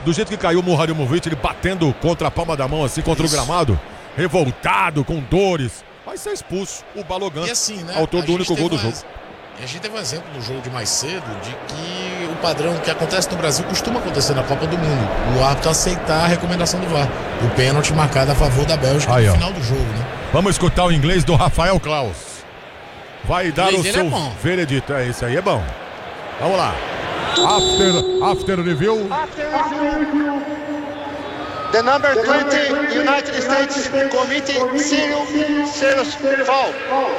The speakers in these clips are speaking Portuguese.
do jeito que caiu o Muharrimovic, ele batendo contra a palma da mão, assim, contra o gramado, revoltado, com dores, vai ser expulso o Balogan, e assim, né, autor do único gol do jogo. A gente teve um exemplo no jogo de mais cedo de que o padrão que acontece no Brasil costuma acontecer na Copa do Mundo. O árbitro aceitar a recomendação do VAR. O pênalti marcado a favor da Bélgica no final do jogo, né? Vamos escutar o inglês do Rafael Klaus. Vai dar o seu veredito. Esse aí é bom. Vamos lá. After review. The number 20 United States committed serious foul.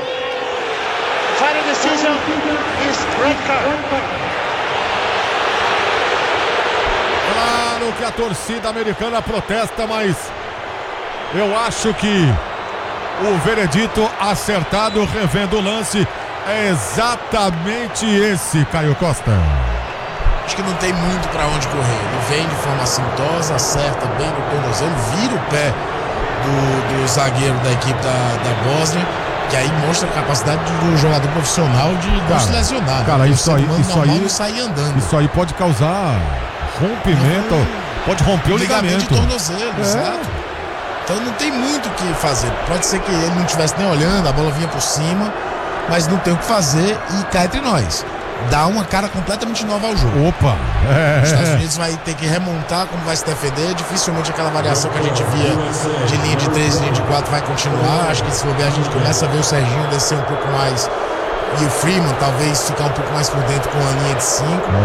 Final decision is red card. Claro que a torcida americana protesta, mas eu acho que o veredito acertado, revendo o lance, é exatamente esse, Caio Costa. Acho que não tem muito pra onde correr. Ele vem de forma assintosa, acerta bem no tornozelo, vira o pé do zagueiro da equipe da Bósnia, que aí mostra a capacidade do jogador profissional de não se lesionar. Cara, isso aí sair andando. Isso aí pode causar rompimento, pode romper o ligamento. De tornozelo, exato. Então não tem muito o que fazer. Pode ser que ele não estivesse nem olhando, a bola vinha por cima, mas não tem o que fazer e cá entre nós. Dá uma cara completamente nova ao jogo. Opa! Os Estados Unidos vai ter que remontar como vai se defender. Dificilmente aquela variação que a gente via de linha de 3 e linha de 4 vai continuar. Acho que se for ver, a gente começa a ver o Serginho descer um pouco mais e o Freeman talvez ficar um pouco mais por dentro com a linha de 5.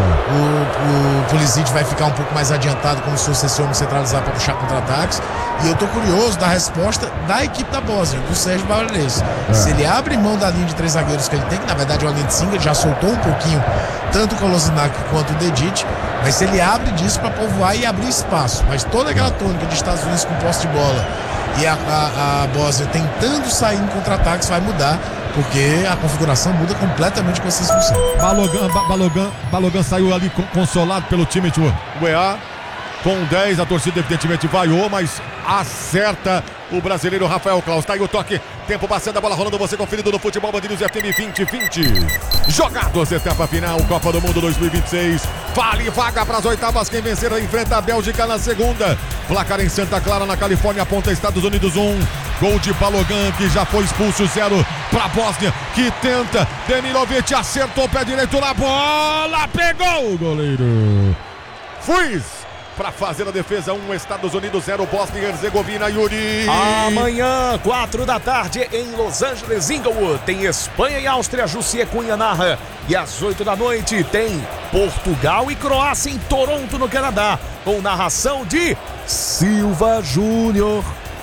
O Pulisic vai ficar um pouco mais adiantado como se fosse esse homem centralizar para puxar contra-ataques. E eu tô curioso da resposta da equipe da Bósnia, do Sérgio Baralhês. Se ele abre mão da linha de 3 zagueiros que ele tem, que na verdade é uma linha de 5, ele já soltou um pouquinho tanto o Kolasinac quanto o Dedic, mas se ele abre disso para povoar e abrir espaço, mas toda aquela tônica de Estados Unidos com posse de bola e a Bósnia tentando sair em contra-ataques vai mudar, porque a configuração muda completamente com essa expulsão. Balogan saiu ali consolado pelo time do UEA. Com 10, a torcida evidentemente vaiou, mas acerta o brasileiro Rafael Klaus. Tá aí o toque, tempo passando, a bola rolando, você conferido no Futebol Band News FM 2020. Jogados, etapa final, Copa do Mundo 2026. Vale vaga para as oitavas, quem vencer enfrenta a Bélgica na segunda. Placar em Santa Clara, na Califórnia, aponta Estados Unidos 1. Gol de Balogan, que já foi expulso, 0 para a Bósnia, que tenta. Demirovic acertou o pé direito na bola, pegou o goleiro. Freeze para fazer a defesa, 1 Estados Unidos, 0 Bósnia e Herzegovina, Yuri. Amanhã, 4 da tarde, em Los Angeles, Inglewood, tem Espanha e Áustria, Jussier Cunha narra. E às 8 da noite tem Portugal e Croácia em Toronto, no Canadá, com narração de Silva Júnior.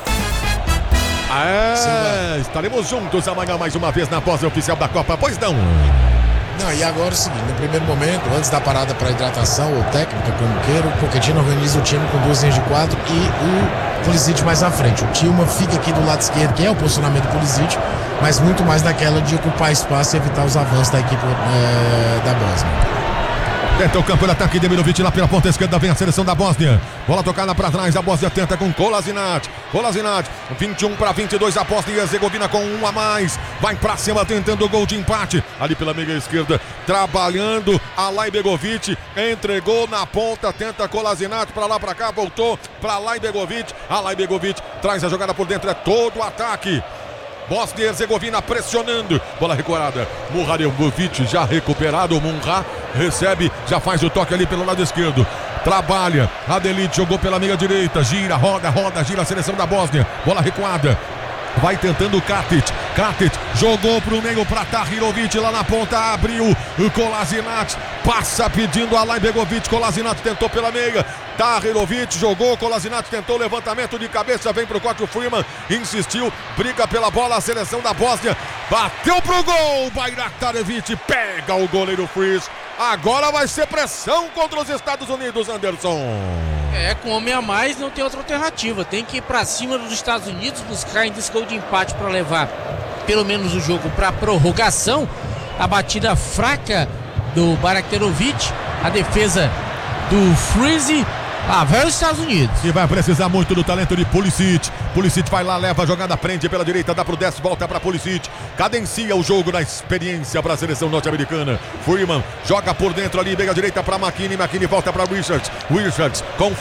Estaremos juntos amanhã mais uma vez na pós oficial da Copa, pois não? Não, e agora é o seguinte, no primeiro momento, antes da parada para hidratação ou técnica, como queira, o Pochettino organiza o time com 2 linhas de 4 e o Pulisic mais à frente. O Tillman fica aqui do lado esquerdo, que é o posicionamento do Pulisic, mas muito mais daquela de ocupar espaço e evitar os avanços da equipe da Bósnia. Tenta o campo de ataque, Demirovic lá pela ponta esquerda, vem a seleção da Bósnia. Bola tocada para trás, a Bósnia tenta com Kolasinac. 21 para 22, a Bósnia e Herzegovina com 1 a mais. Vai para cima tentando o gol de empate. Ali pela meia esquerda, trabalhando Alay Begovic. Entregou na ponta, tenta Kolasinac para lá, para cá, voltou para Alay Begovic. Alay Begovic traz a jogada por dentro, é todo o ataque. Bósnia e Herzegovina pressionando. Bola recuada. Muharrimovic já recuperado. Munha recebe, já faz o toque ali pelo lado esquerdo. Trabalha. Adelite jogou pela meia direita. Gira, roda, gira a seleção da Bósnia. Bola recuada. Vai tentando o Katic. Katic jogou pro meio para Tahirovic lá na ponta. Abriu o Kolasinac. Passa pedindo a Alay Begovic. Kolasinac tentou pela meia. Tahirovic jogou. Kolasinac tentou levantamento de cabeça. Vem pro corte o Freeman. Insistiu. Briga pela bola. A seleção da Bósnia. Bateu pro gol. Bayraktarevic pega o goleiro Freeze. Agora vai ser pressão contra os Estados Unidos, Anderson. Com homem a mais não tem outra alternativa. Tem que ir pra cima dos Estados Unidos, buscar ainda esse gol de empate para levar pelo menos o jogo para prorrogação. A batida fraca do Bayraktarevic, a defesa do Freeze. Lá vai os Estados Unidos. E vai precisar muito do talento de Pulisic. Pulisic vai lá, leva a jogada, prende pela direita, dá pro Dest, volta pra Pulisic. Cadencia o jogo na experiência para a seleção norte-americana. Freeman joga por dentro ali, meia direita pra McKinney. McKinney volta pra Richards. Richards com